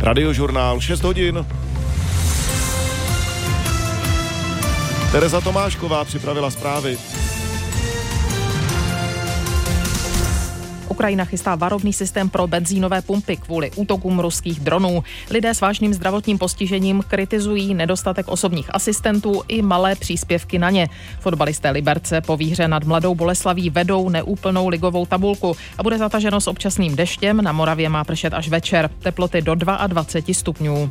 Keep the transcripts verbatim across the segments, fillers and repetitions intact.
Radiožurnál šest hodin. Tereza Tomášková připravila zprávy. Ukrajina chystá varovný systém pro benzínové pumpy kvůli útokům ruských dronů. Lidé s vážným zdravotním postižením kritizují nedostatek osobních asistentů i malé příspěvky na ně. Fotbalisté Liberce po výhře nad Mladou Boleslaví vedou neúplnou ligovou tabulku a bude zataženo s občasným deštěm. Na Moravě má pršet až večer. Teploty do dvacet dva stupňů.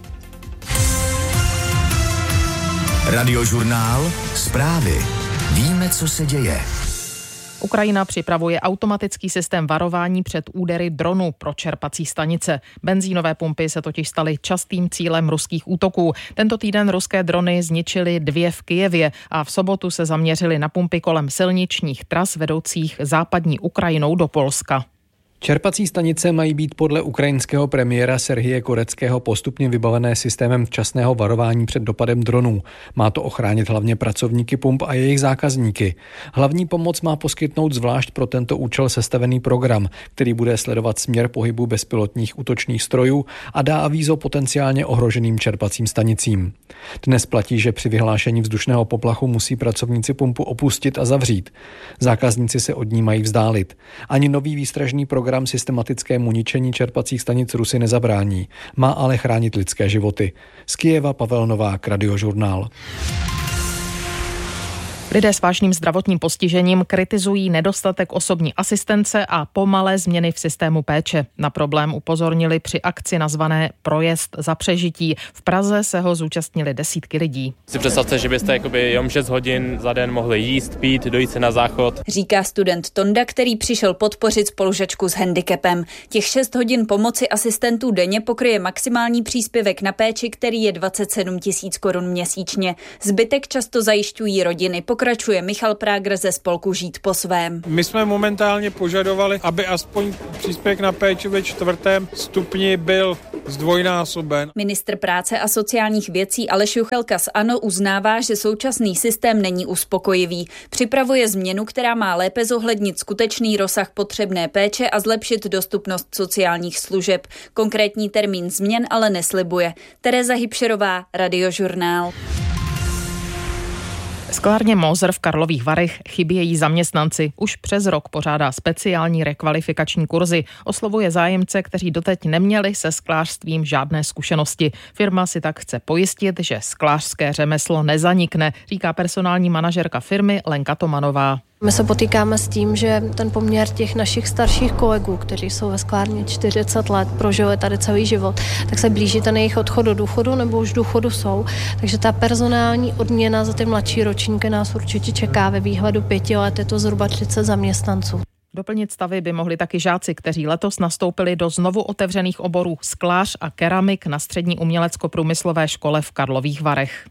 Radiožurnál, zprávy. Víme, co se děje. Ukrajina připravuje automatický systém varování před údery dronů pro čerpací stanice. Benzínové pumpy se totiž staly častým cílem ruských útoků. Tento týden ruské drony zničily dvě v Kyjevě a v sobotu se zaměřily na pumpy kolem silničních tras vedoucích západní Ukrajinou do Polska. Čerpací stanice mají být podle ukrajinského premiéra Serhije Koreckého postupně vybavené systémem včasného varování před dopadem dronů. Má to ochránit hlavně pracovníky pump a jejich zákazníky. Hlavní pomoc má poskytnout zvlášť pro tento účel sestavený program, který bude sledovat směr pohybu bezpilotních útočných strojů a dá avízo potenciálně ohroženým čerpacím stanicím. Dnes platí, že při vyhlášení vzdušného poplachu musí pracovníci pumpu opustit a zavřít. Zákazníci se od ní mají vzdálit. Ani nový výstražný program Program systematickému ničení čerpacích stanic Rusy nezabrání. Má ale chránit lidské životy. Z Kyjeva Pavel Novák, Radiožurnál. Lidé s vážným zdravotním postižením kritizují nedostatek osobní asistence a pomalé změny v systému péče. Na problém upozornili při akci nazvané Projezd za přežití. V Praze se ho zúčastnili desítky lidí. Si představte, že byste jakoby jenom šest hodin za den mohli jíst, pít, dojít se na záchod. Říká student Tonda, který přišel podpořit spolužačku s handicapem. Těch šest hodin pomoci asistentů denně pokryje maximální příspěvek na péči, který je dvacet sedm tisíc korun měsíčně. Zbytek často zajišťují rodiny. Pokračuje Michal Prágr ze spolku Žít po svém. My jsme momentálně požadovali, aby aspoň příspěvek na péči ve čtvrtém stupni byl zdvojnásoben. Ministr práce a sociálních věcí Aleš Juchelka z ANO uznává, že současný systém není uspokojivý. Připravuje změnu, která má lépe zohlednit skutečný rozsah potřebné péče a zlepšit dostupnost sociálních služeb. Konkrétní termín změn ale neslibuje. Tereza Hybšerová, Radiožurnál. Sklárně Moser v Karlových Varech chybějí zaměstnanci. Už přes rok pořádá speciální rekvalifikační kurzy. Oslovuje zájemce, kteří doteď neměli se sklářstvím žádné zkušenosti. Firma si tak chce pojistit, že sklářské řemeslo nezanikne, říká personální manažerka firmy Lenka Tomanová. My se potýkáme s tím, že ten poměr těch našich starších kolegů, kteří jsou ve sklárně čtyřicet let, prožili tady celý život, tak se blíží ten jejich odchod do důchodu nebo už důchodu jsou. Takže ta personální odměna za ty mladší ročníky nás určitě čeká. Ve výhledu pěti let je to zhruba třicet zaměstnanců. Doplnit stavy by mohli taky žáci, kteří letos nastoupili do znovu otevřených oborů sklář a keramik na střední umělecko-průmyslové škole v Karlových Varech.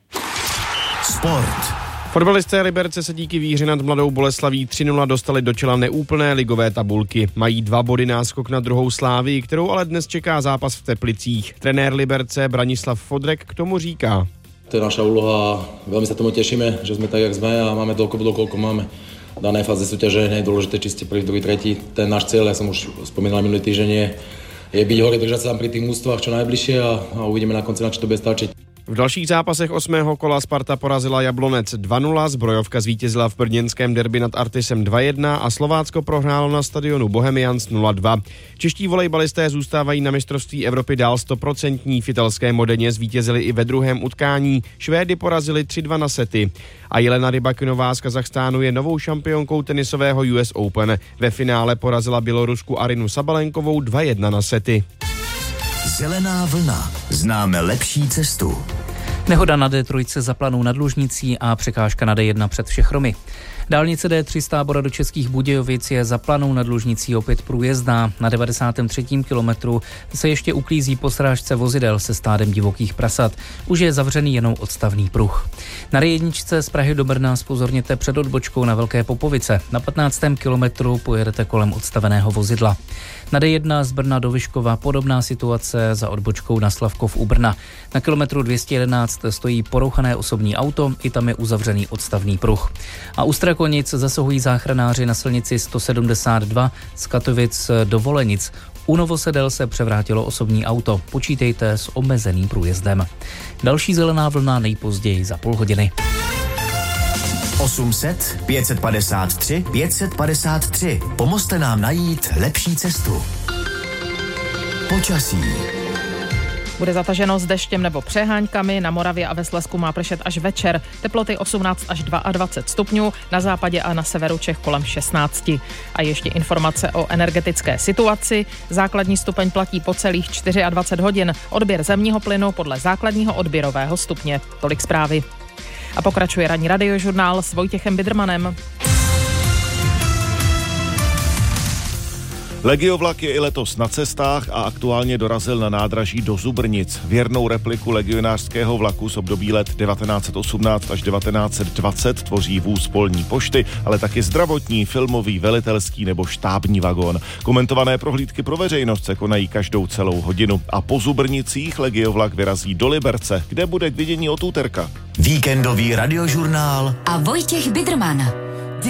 Sport. Fotbalisté Liberce se díky výhře nad Mladou Boleslaví tři nula dostali do čela neúplné ligové tabulky. Mají dva body náskok na druhou Slávii, kterou ale dnes čeká zápas v Teplicích. Trenér Liberce Branislav Fodrek k tomu říká. To je naša úloha, veľmi sa tomu tešíme, že sme tak, jak sme a máme toľko bodov, koľko máme. V danej fáze súťaže nie je dôležité, či ste prvý, druhý, tretí. Ten náš cieľ, ja som už spomínal minulý týždeň, je, je byť hore, držať sa tam pri tých mústvách čo najbližšie a, a uvidíme na konci, na čo to bude stačiť. V dalších zápasech osmého kola Sparta porazila Jablonec dva nula, Zbrojovka zvítězila v brněnském derby nad Artisem dva jedna a Slovácko prohrálo na stadionu Bohemians nula dva. Čeští volejbalisté zůstávají na mistrovství Evropy dál stoprocentní. V italské Modeně zvítězili i ve druhém utkání. Švédy porazili tři dva na sety. A Jelena Rybakinová z Kazachstánu je novou šampionkou tenisového U S Open. Ve finále porazila Bělorusku Arinu Sabalenkovou dva jedna na sety. Zelená vlna. Známe lepší cestu. Nehoda na D tři za Planou nad Lužnicí a překážka na D jedna před Všechromy. Dálnice D tři z Tábora do Českých Budějovic je za Planou nad Lužnicí opět průjezdná. Na devadesátém třetím kilometru se ještě uklízí po srážce vozidel se stádem divokých prasat. Už je zavřený jenom odstavný pruh. Na D jedna z Prahy do Brna zpozorněte před odbočkou na Velké Popovice. Na patnáctém kilometru pojedete kolem odstaveného vozidla. Na D jedna z Brna do Vyškova podobná situace za odbočkou na Slavkov u Brna. Na kilometru dvě stě jedenáct stojí porouchané osobní auto, i tam je uzavřený odstavný pruh. A u Strakonic zasahují záchranáři na silnici sto sedmdesát dva z Katovic do Volenic. U Novosedel se převrátilo osobní auto. Počítejte s omezeným průjezdem. Další zelená vlna nejpozději za půl hodiny. osm set, pět set padesát tři, pět set padesát tři. Pomozte nám najít lepší cestu. Počasí. Bude zataženo s deštěm nebo přeháňkami, na Moravě a ve Slezsku má pršet až večer. Teploty osmnáct až dvacet dva stupňů, na západě a na severu Čech kolem šestnáct. A ještě informace o energetické situaci. Základní stupeň platí po celých dvacet čtyři hodin. Odběr zemního plynu podle základního odběrového stupně. Tolik zprávy. A pokračuje ranní radiožurnál s Vojtěchem Bidrmanem. Legiovlak je i letos na cestách a aktuálně dorazil na nádraží do Zubrnic. Věrnou repliku legionářského vlaku z období let devatenáct set osmnáct až devatenáct set dvacet tvoří vůz polní pošty, ale taky zdravotní, filmový, velitelský nebo štábní vagón. Komentované prohlídky pro veřejnost se konají každou celou hodinu a po Zubrnicích legiovlak vyrazí do Liberce, kde bude k vidění od úterka. Víkendový radiožurnál a Vojtěch Bidrman.